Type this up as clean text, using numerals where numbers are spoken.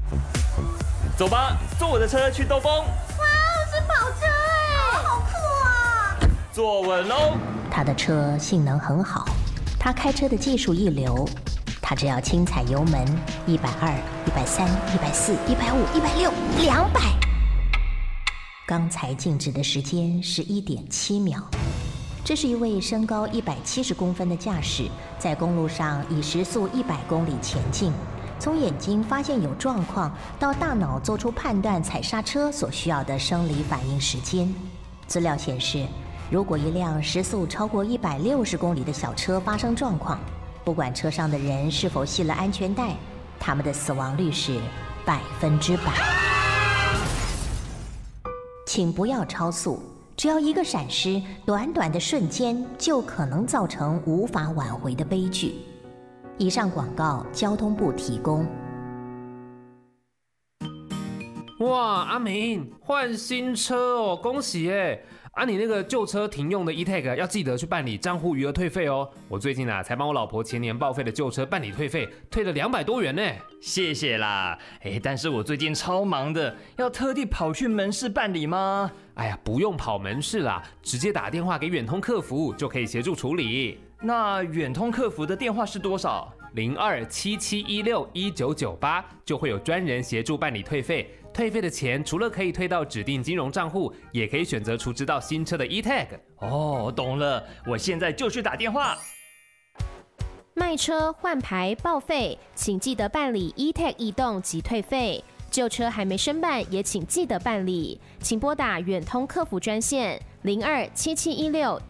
走吧，坐我的车去兜风。 哇，是跑车哎，好酷啊！ 坐稳喽。 他的车性能很好，他开车的技术一流，他只要轻踩油门，120、130、140、150、160、200。刚才静止的时间是1.7秒。这是一位身高170公分的驾驶，在公路上以时速100公里前进。从眼睛发现有状况，到大脑做出判断踩刹车所需要的生理反应时间。资料显示，如果一辆时速超过160公里的小车发生状况，不管车上的人是否系了安全带，他们的死亡率是100%。请不要超速，只要一个闪失，短短的瞬间就可能造成无法挽回的悲剧。以上广告，交通部提供。 哇，阿明换新车哦，恭喜耶！你那个旧车停用的 e-tag 要记得去办理账户余额退费哦。我最近才帮我老婆前年报废的旧车办理退费，退了200多元呢。 谢谢啦，但是我最近超忙的，要特地跑去门市办理吗？ 哎呀，不用跑门市啦，直接打电话给远通客服就可以协助处理。 那远通客服的电话是多少 ？0277161998就会有专人协助办理退费。退费的钱除了可以退到指定金融账户，也可以选择储值到新车的 e-tag。 哦，懂了，我现在就去打电话。 卖车换牌报废，请记得办理 e-tag 移动及退费。旧车还没申办，也请记得办理，请拨打远通客服专线027716